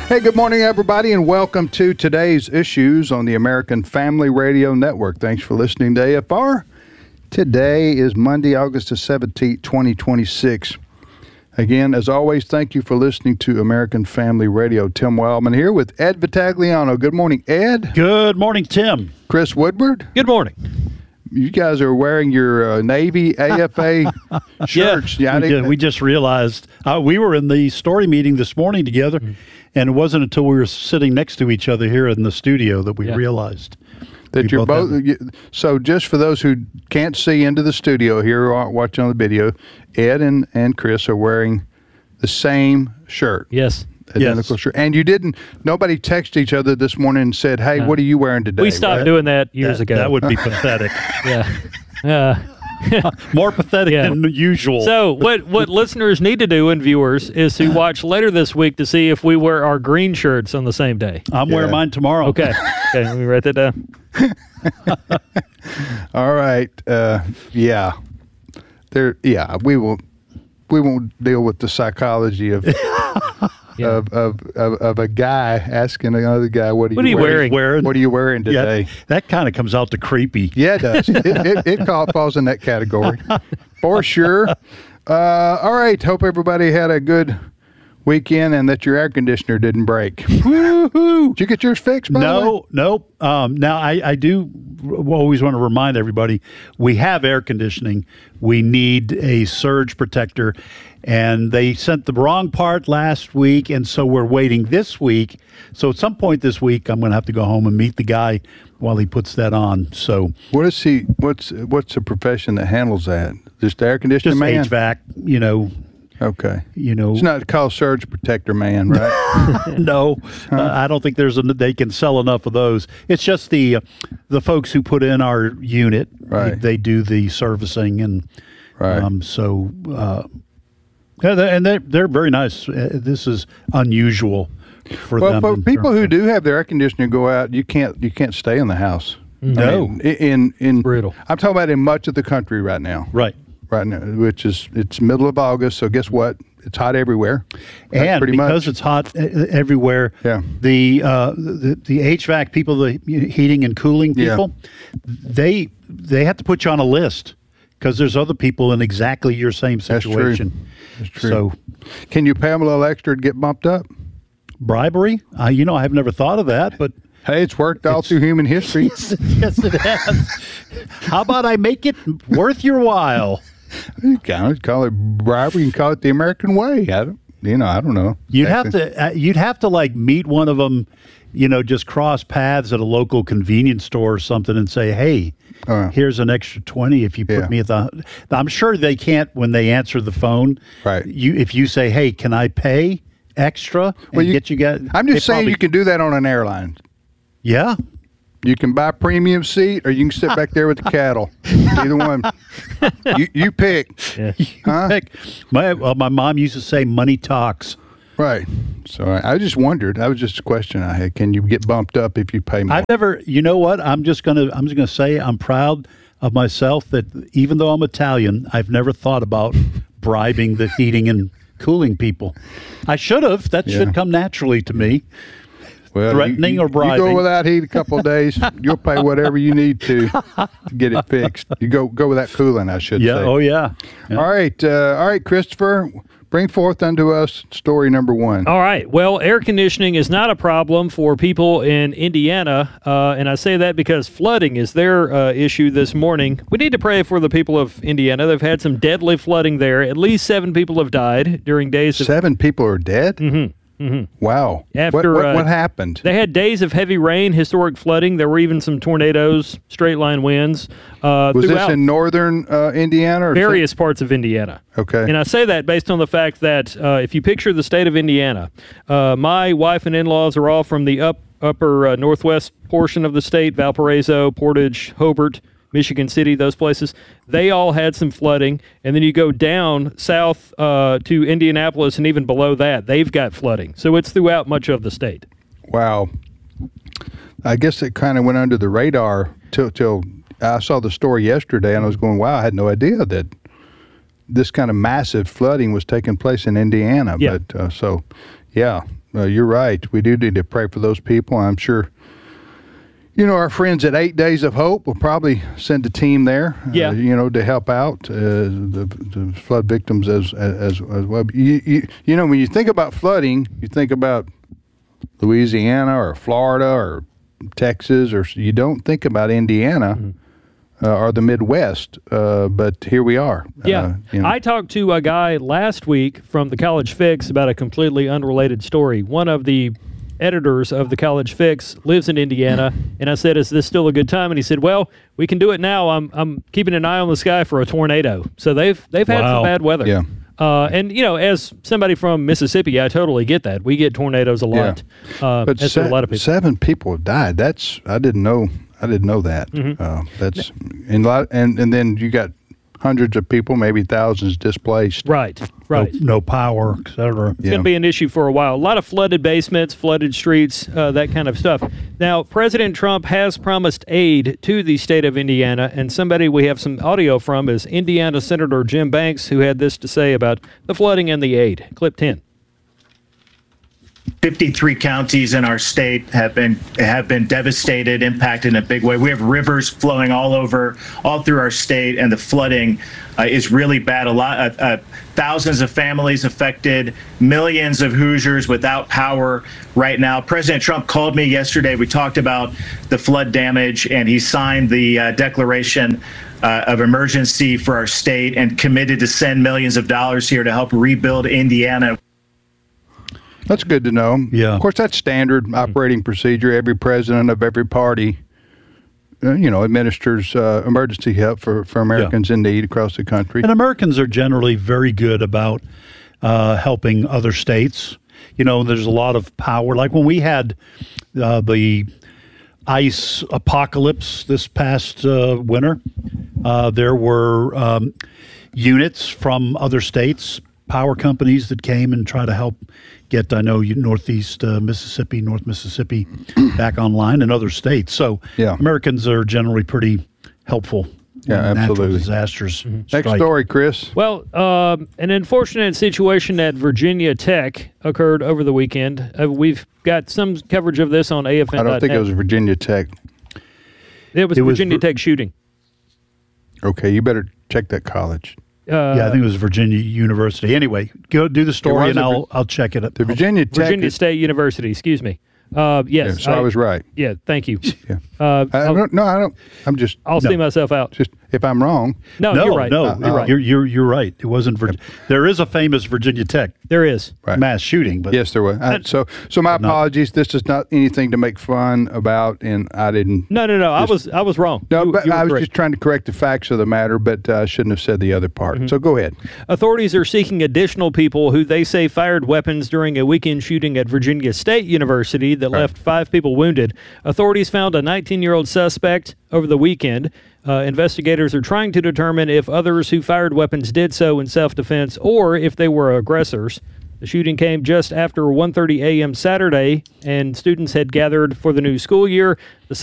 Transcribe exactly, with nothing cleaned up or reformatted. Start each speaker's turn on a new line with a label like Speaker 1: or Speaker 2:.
Speaker 1: Hey, good morning, everybody, and welcome to today's Issues on the American Family Radio Network. Thanks for listening to A F R. Today is Monday, August the seventeenth, twenty twenty-six. Again, as always, thank you for listening to American Family Radio. Tim Wildman here with Ed Vitagliano. Good morning, Ed.
Speaker 2: Good morning, Tim.
Speaker 1: Chris Woodward.
Speaker 3: Good morning.
Speaker 1: You guys are wearing your uh, Navy A F A shirts.
Speaker 2: Yeah, we, did. we just realized uh, we were in the story meeting this morning together, mm-hmm. and it wasn't until we were sitting next to each other here in the studio that we yeah. realized
Speaker 1: that
Speaker 2: we
Speaker 1: you're both.
Speaker 2: both
Speaker 1: you, so, just for those who can't see into the studio here or aren't watching on the video, Ed and, and Chris are wearing the same shirt.
Speaker 3: Yes.
Speaker 1: Identical
Speaker 2: yes.
Speaker 1: shirt. And you didn't, nobody texted each other this morning and said, hey, no. what are you wearing today?
Speaker 3: We stopped
Speaker 1: right?
Speaker 3: doing that years
Speaker 2: that,
Speaker 3: ago.
Speaker 2: That would be pathetic.
Speaker 3: Yeah. Uh,
Speaker 2: More pathetic yeah. than usual.
Speaker 3: So what, what listeners need to do, and viewers, is to watch later this week to see if we wear our green shirts on the same day.
Speaker 2: I'm
Speaker 1: yeah.
Speaker 2: wearing mine tomorrow.
Speaker 3: Okay. Okay, let me write that down.
Speaker 1: All right. Uh, yeah. There. Yeah, we will. We won't deal with the psychology of yeah. of, of, of of a guy asking another guy, "What are you,
Speaker 3: what are you
Speaker 1: wearing?
Speaker 3: wearing?
Speaker 1: What are you wearing today?"
Speaker 2: Yeah, that kind of comes out to creepy.
Speaker 1: Yeah, it does. it it, it call, falls in that category for sure. Uh, all right. Hope everybody had a good weekend and that your air conditioner didn't break. Woo-hoo. Did you get yours fixed, by
Speaker 2: no,
Speaker 1: the way?
Speaker 2: Nope. Um, now, I, I do always want to remind everybody, we have air conditioning. We need a surge protector, and they sent the wrong part last week, and so we're waiting this week. So at some point this week, I'm going to have to go home and meet the guy while he puts that on. So
Speaker 1: what is he? What's what's the profession that handles that? Just the air conditioning
Speaker 2: just
Speaker 1: man?
Speaker 2: H V A C, you know.
Speaker 1: Okay.
Speaker 2: You know,
Speaker 1: it's not called surge protector man, right?
Speaker 2: No, huh? uh, I don't think there's a, they can sell enough of those. It's just the uh, the folks who put in our unit.
Speaker 1: Right.
Speaker 2: They, they do the servicing, and
Speaker 1: right.
Speaker 2: Um, so uh, yeah, they, and they're they're very nice. Uh, this is unusual for
Speaker 1: well,
Speaker 2: them.
Speaker 1: for
Speaker 2: and,
Speaker 1: people who do have their air conditioner go out, you can't you can't stay in the house.
Speaker 2: No,
Speaker 1: I mean, in in
Speaker 3: brutal.
Speaker 1: I'm talking about in much of the country right now.
Speaker 2: Right.
Speaker 1: Right now, which is it's middle of August, so guess what? It's hot everywhere,
Speaker 2: and
Speaker 1: pretty
Speaker 2: because
Speaker 1: much.
Speaker 2: it's hot everywhere.
Speaker 1: Yeah.
Speaker 2: The uh, the the H V A C people, the heating and cooling people, yeah. they they have to put you on a list because there's other people in exactly your same situation.
Speaker 1: That's true. That's true.
Speaker 2: So,
Speaker 1: can you pay them a little extra to get bumped up?
Speaker 2: Bribery? Uh, you know, I've never thought of that, but.
Speaker 1: Hey, it's worked all it's, through human history.
Speaker 2: Yes, yes, it has. How about I make it worth your while?
Speaker 1: You can call it bribery. You can call it the American way. I don't, you know, I don't know.
Speaker 2: You'd have to. Uh, you'd have to like meet one of them. You know, just cross paths at a local convenience store or something, and say, "Hey, uh, here's an extra twenty if you put
Speaker 1: yeah.
Speaker 2: me at the." I'm sure they can't when they answer the phone.
Speaker 1: Right.
Speaker 2: You, if you say, "Hey, can I pay extra?" and
Speaker 1: well, you,
Speaker 2: get you get.
Speaker 1: I'm just saying
Speaker 2: probably,
Speaker 1: you can do that on an airline.
Speaker 2: Yeah.
Speaker 1: You can buy a premium seat, or you can sit back there with the cattle. Either one. You, you pick.
Speaker 2: Yeah. You huh? pick. My, well, my mom used to say, money talks.
Speaker 1: Right. So I, I just wondered. That was just a question I had. Can you get bumped up if you pay more?
Speaker 2: I've never, you know what? I'm just going to, I'm just going to say I'm proud of myself that even though I'm Italian, I've never thought about bribing the heating and cooling people. I should have. That yeah. should come naturally to me.
Speaker 1: Well,
Speaker 2: threatening
Speaker 1: you,
Speaker 2: or bribing.
Speaker 1: You go without heat a couple of days, you'll pay whatever you need to to get it fixed. You go go with that cooling, I should
Speaker 2: yeah,
Speaker 1: say.
Speaker 2: Oh, yeah. yeah.
Speaker 1: All right. Uh, all right, Christopher, bring forth unto us story number one.
Speaker 3: All right. Well, air conditioning is not a problem for people in Indiana, uh, and I say that because flooding is their uh, issue this morning. We need to pray for the people of Indiana. They've had some deadly flooding there. At least seven people have died during days of...
Speaker 1: Seven people are dead?
Speaker 3: Mm-hmm. Mm-hmm.
Speaker 1: Wow.
Speaker 3: After,
Speaker 1: what, what,
Speaker 3: uh,
Speaker 1: what happened?
Speaker 3: They had days of heavy rain, historic flooding. There were even some tornadoes, straight line winds. Uh,
Speaker 1: Was
Speaker 3: throughout
Speaker 1: this in northern uh, Indiana? Or
Speaker 3: various
Speaker 1: some?
Speaker 3: parts of Indiana.
Speaker 1: Okay.
Speaker 3: And I say that based on the fact that uh, if you picture the state of Indiana, uh, my wife and in-laws are all from the up upper uh, northwest portion of the state, Valparaiso, Portage, Hobart, Michigan City, those places. They all had some flooding. And then you go down south uh, to Indianapolis, and even below that, they've got flooding. So it's throughout much of the state.
Speaker 1: Wow. I guess it kind of went under the radar till, till I saw the story yesterday, and I was going, wow, I had no idea that this kind of massive flooding was taking place in Indiana.
Speaker 3: Yeah.
Speaker 1: But uh, so, yeah, uh, you're right. We do need to pray for those people. I'm sure, you know, our friends at Eight Days of Hope will probably send a team there,
Speaker 3: Yeah.
Speaker 1: uh, you know, to help out uh, the, the flood victims as as, as well. You, you, you know, when you think about flooding, you think about Louisiana or Florida or Texas, or you don't think about Indiana. Mm-hmm. Uh, or the Midwest, uh, but here we are.
Speaker 3: Yeah.
Speaker 1: Uh, you know.
Speaker 3: I talked to a guy last week from the College Fix about a completely unrelated story. One of the editors of the College Fix lives in Indiana, and I said, "Is this still a good time?" And he said, "Well, we can do it now. I'm I'm keeping an eye on the sky for a tornado." So they've they've had
Speaker 2: Wow.
Speaker 3: some bad weather.
Speaker 1: Yeah.
Speaker 3: Uh, and, you know, as somebody from Mississippi, I totally get that. We get tornadoes a lot.
Speaker 1: Yeah.
Speaker 3: Uh,
Speaker 1: But
Speaker 3: as
Speaker 1: se-
Speaker 3: do a lot of people.
Speaker 1: seven people have died. That's I didn't know. I didn't know that.
Speaker 3: Mm-hmm.
Speaker 1: Uh, that's and, lot, and and then you got hundreds of people, maybe thousands displaced.
Speaker 3: Right, right.
Speaker 2: No, no power, et cetera.
Speaker 3: It's going to be an issue for a while. A lot of flooded basements, flooded streets, uh, that kind of stuff. Now, President Trump has promised aid to the state of Indiana, and somebody we have some audio from is Indiana Senator Jim Banks, who had this to say about the flooding and the aid. Clip ten.
Speaker 4: fifty-three counties in our state have been have been devastated, impacted in a big way. We have rivers flowing all over, all through our state, and the flooding uh, is really bad. A lot, uh, uh, thousands of families affected, millions of Hoosiers without power right now. President Trump called me yesterday. We talked about the flood damage, and he signed the uh, declaration Uh, of emergency for our state and committed to send millions of dollars here to help rebuild Indiana.
Speaker 1: That's good to know.
Speaker 2: Yeah.
Speaker 1: Of course, that's standard operating procedure. Every president of every party, uh, you know, administers uh, emergency help for, for Americans in need across the country.
Speaker 2: And Americans are generally very good about uh, helping other states. You know, there's a lot of power. Like when we had uh, the ice apocalypse this past uh, winter, uh, there were um, units from other states, power companies that came and tried to help get, I know, Northeast uh, Mississippi, North Mississippi back online, and other states. So
Speaker 1: Yeah.
Speaker 2: Americans are generally pretty helpful.
Speaker 1: Yeah,
Speaker 2: when natural
Speaker 1: absolutely.
Speaker 2: disasters
Speaker 1: Next
Speaker 2: strike.
Speaker 1: story, Chris.
Speaker 3: Well, um, an unfortunate situation at Virginia Tech occurred over the weekend. Uh, we've got some coverage of this on A F N.
Speaker 1: I don't think it was Virginia Tech.
Speaker 3: It was
Speaker 2: It was
Speaker 3: Virginia
Speaker 2: Vir-
Speaker 3: Tech shooting.
Speaker 1: Okay, you better check that college.
Speaker 3: Uh,
Speaker 2: Yeah, I think it was Virginia University. Anyway, go do the story
Speaker 1: was
Speaker 2: and
Speaker 1: a Vir-
Speaker 2: I'll I'll check it.
Speaker 1: The Virginia Tech.
Speaker 3: Virginia
Speaker 1: is-
Speaker 3: State University, excuse me. Uh,
Speaker 1: yeah,
Speaker 3: yes.
Speaker 1: so I, was right.
Speaker 3: Yeah, thank you.
Speaker 1: Yeah.
Speaker 3: Uh,
Speaker 1: I
Speaker 3: I'll,
Speaker 1: don't, no, I don't. I'm just.
Speaker 3: I'll
Speaker 2: No.
Speaker 3: see myself out.
Speaker 1: Just if I'm wrong.
Speaker 3: No,
Speaker 2: no,
Speaker 3: you're right.
Speaker 2: no,
Speaker 3: Uh, you're right.
Speaker 2: you're, you're you're right. It wasn't Virginia. There is a famous Virginia Tech
Speaker 3: There is.
Speaker 1: Right.
Speaker 2: mass shooting, but
Speaker 1: Yes, there was. Uh, so, so my
Speaker 2: But not-
Speaker 1: apologies. This is not anything to make fun about, and I didn't.
Speaker 3: No, no, no. I was I was wrong.
Speaker 1: No,
Speaker 3: You-
Speaker 1: but
Speaker 3: you were
Speaker 1: I was
Speaker 3: correct.
Speaker 1: just trying to correct the facts of the matter, but uh, I shouldn't have said the other part.
Speaker 3: Mm-hmm.
Speaker 1: So go ahead.
Speaker 3: Authorities are seeking additional people who they say fired weapons during a weekend shooting at Virginia State University that
Speaker 1: Right.
Speaker 3: left five people wounded. Authorities found a nineteen-year-old suspect over the weekend. Uh, investigators are trying to determine if others who fired weapons did so in self-defense or if they were aggressors. The shooting came just after one thirty a.m. Saturday, and students had gathered for the new school year. The